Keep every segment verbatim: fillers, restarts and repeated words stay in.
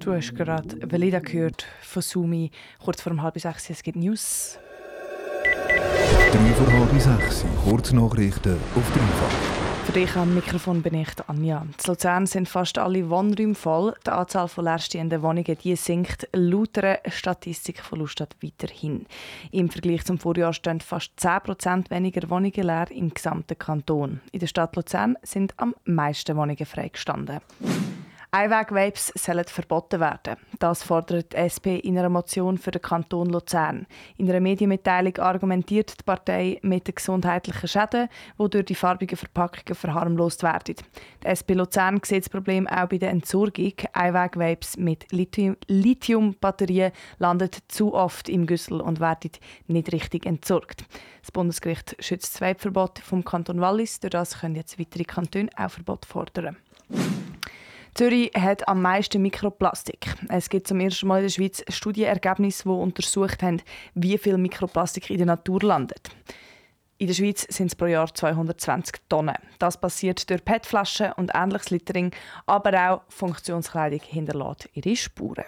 Du hast gerade Velida gehört von Sumi. Kurz vor um halb sechs, es gibt News. Drei vor halb sechs, Kurznachrichten auf dreifach. Für dich am Mikrofon bin ich Anja. In Luzern sind fast alle Wohnräume voll. Die Anzahl von leerstehenden Wohnungen die sinkt laut einer Statistik von Lustat weiterhin. Im Vergleich zum Vorjahr stehen fast zehn Prozent weniger Wohnungen leer im gesamten Kanton. In der Stadt Luzern sind am meisten Wohnungen freigestanden. Einweg-Vapes sollen verboten werden. Das fordert die S P in einer Motion für den Kanton Luzern. In einer Medienmitteilung argumentiert die Partei mit den gesundheitlichen Schäden, die durch die farbigen Verpackungen verharmlost werden. Die S P Luzern sieht das Problem auch bei der Entsorgung. Einweg-Vapes mit Lithium- Lithium-Batterien landen zu oft im Güssel und werden nicht richtig entsorgt. Das Bundesgericht schützt das Vape-Verbot vom Kanton Wallis. Durch das können jetzt weitere Kantone auch Verbot fordern. Zürich hat am meisten Mikroplastik. Es gibt zum ersten Mal in der Schweiz Studienergebnisse, die untersucht haben, wie viel Mikroplastik in der Natur landet. In der Schweiz sind es pro Jahr zweihundertzwanzig Tonnen. Das passiert durch P E T-Flaschen und ähnliches Littering, aber auch Funktionskleidung hinterlässt ihre Spuren.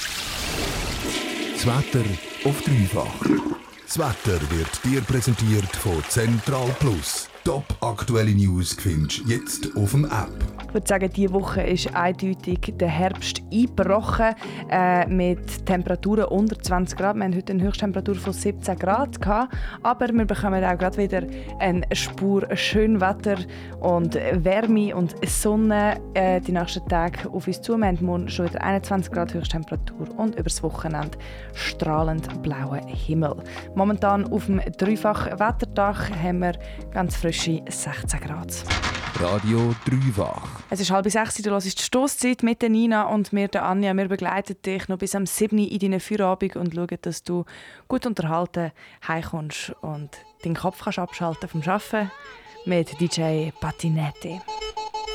Das Wetter auf dreifach. Das Wetter wird dir präsentiert von Central Plus. Top aktuelle News findest du jetzt auf dem App. Ich würde sagen, diese Woche ist eindeutig der Herbst eingebrochen äh, mit Temperaturen unter zwanzig Grad. Wir hatten heute eine Höchsttemperatur von siebzehn Grad gehabt, aber wir bekommen auch gerade wieder eine Spur schön Wetter und Wärme und Sonne äh, die nächsten Tage auf uns zu. Wir haben morgen schon wieder einundzwanzig Grad Höchsttemperatur und über das Wochenende strahlend blauer Himmel. Momentan auf dem dreifachen Wetterdach haben wir ganz frische sechzehn Grad. Radio dreifach. Es ist halb sechs, du hörst die Stosszeit mit der Nina und mir, der Anja. Wir begleiten dich noch bis am sieben in deinen Feierabend und schauen, dass du gut unterhalten heimkommst und deinen Kopf kannst abschalten vom Arbeiten mit D J Patinetti.